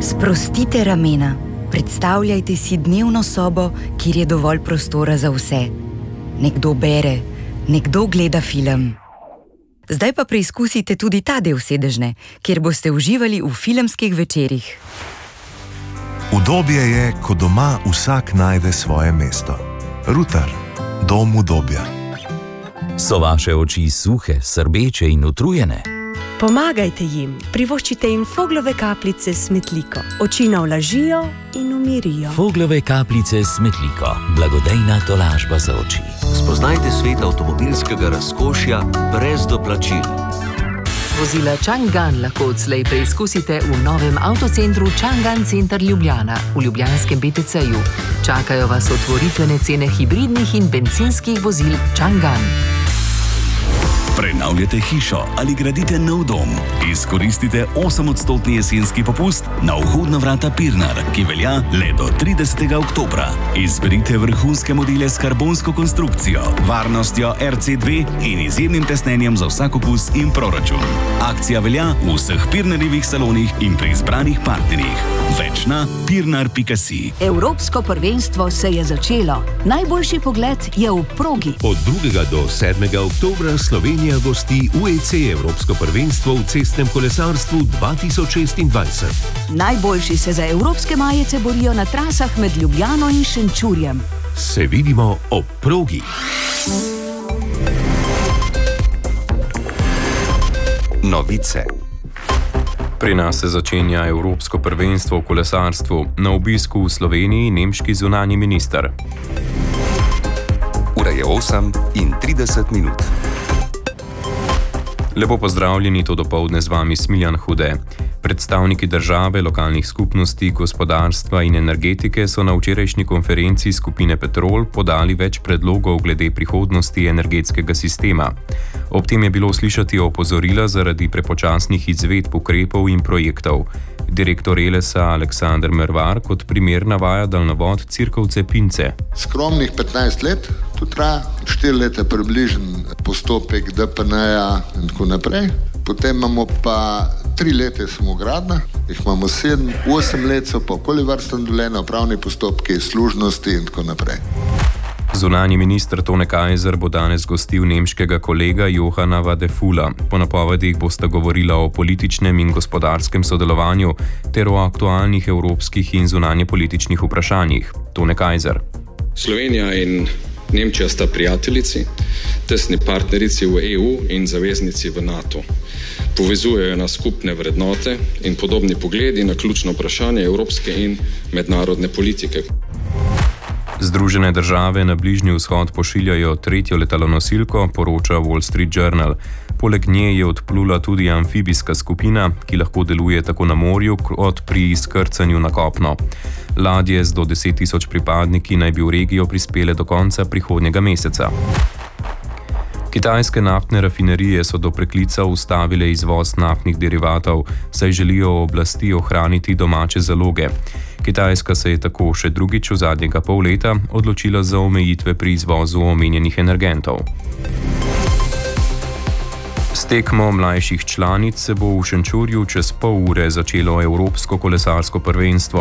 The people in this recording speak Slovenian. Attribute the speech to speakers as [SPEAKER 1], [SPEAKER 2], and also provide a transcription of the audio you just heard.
[SPEAKER 1] Sprostite ramena. Predstavljajte si dnevno sobo, kjer je dovolj prostora za vse. Nekdo bere, nekdo gleda film. Zdaj pa preizkusite tudi ta del sedežne, kjer boste uživali v filmskih večerih.
[SPEAKER 2] Udobje je, ko doma vsak najde svoje mesto. Rutar, dom udobja.
[SPEAKER 3] So vaše oči suhe, srbeče in utrujene?
[SPEAKER 4] Pomagajte jim, privoščite jim Foglove kapljice s Smetliko. Oči navlažijo in umirijo.
[SPEAKER 3] Foglove kapljice s Smetliko. Blagodejna tolažba za oči.
[SPEAKER 5] Spoznajte svet avtomobilskega razkošja brez doplačil.
[SPEAKER 6] Vozila Chang'an lahko odslej preizkusite v novem avtocentru Chang'an Center Ljubljana v ljubljanskem BTC-ju. Čakajo vas otvoritvene cene hibridnih in bencinskih vozil Chang'an.
[SPEAKER 7] Prenavljate hišo ali gradite nov dom? Izkoristite 8% jesenski popust na vhodna vrata Pirnar, ki velja le do 30. oktobra. Izberite vrhunske modele s karbonsko konstrukcijo, varnostjo RC2 in izjemnim tesnenjem za vsak okus in proračun. Akcija velja v vseh Pirnarjevih salonih in pri izbranih partnerjih. Več na pirnar.si.
[SPEAKER 8] Evropsko prvenstvo se je začelo. Najboljši pogled je v progi.
[SPEAKER 9] Od 2. do 7. oktobra Slovenija gosti UEC Evropsko prvenstvo v cestnem kolesarstvu 2026.
[SPEAKER 8] Najboljši se za evropske majice borijo na trasah med Ljubljano in Šenčurjem.
[SPEAKER 9] Se vidimo ob progi.
[SPEAKER 10] Novice. Pri nas se začenja Evropsko prvenstvo v kolesarstvu. Na obisku v Sloveniji nemški zunanji minister.
[SPEAKER 11] Ura je 8:30.
[SPEAKER 10] Lepo pozdravljeni, to dopoldne z vami Smiljan Hude. Predstavniki države, lokalnih skupnosti, gospodarstva in energetike so na včerajšnji konferenci skupine Petrol podali več predlogov glede prihodnosti energetskega sistema. Ob tem je bilo slišati opozorila zaradi prepočasnih izvedb ukrepov in projektov. Direktor Elesa Aleksander Mervar kot primer navaja daljnovod Cirkovce-Pince.
[SPEAKER 12] Skromnih 15 let, tu traja 4 leta približen postopek DPN-ja in tako naprej. Potem imamo pa 3 leta samogradnja, jih imamo 7, 8 let so pa okoljevarstveno dovoljenja, upravni postopki, služnosti in tako naprej.
[SPEAKER 10] Zunanji minister Tone Kajzer bo danes gostil nemškega kolega Johana Vadefula. Po napovedih bosta govorila o političnem in gospodarskem sodelovanju ter o aktualnih evropskih in zunanjepolitičnih vprašanjih. Tone Kajzer.
[SPEAKER 13] Slovenija in Nemčija sta prijateljici, tesni partnerici v EU in zaveznici v NATO. Povezujejo nas skupne vrednote in podobni pogledi na ključno vprašanje evropske in mednarodne politike.
[SPEAKER 10] Združene države na Bližnji vzhod pošiljajo 3. letalonosilko, poroča Wall Street Journal. Poleg nje je odplula tudi amfibijska skupina, ki lahko deluje tako na morju kot pri izkrcanju na kopno. Ladje z do 10.000 pripadniki naj bi v regijo prispele do konca prihodnjega meseca. Kitajske naftne rafinerije so do preklica ustavile izvoz naftnih derivatov, saj želijo oblasti ohraniti domače zaloge. Kitajska se je tako še drugič v zadnjega pol leta odločila za omejitve pri izvozu omenjenih energentov. S tekmo mlajših članic se bo v Šenčurju čez pol ure začelo Evropsko kolesarsko prvenstvo.